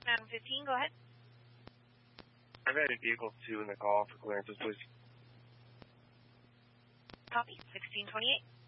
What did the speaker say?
Madam 15, go ahead. I've had a vehicle 2 in the call for clearances, please. Copy. 1628.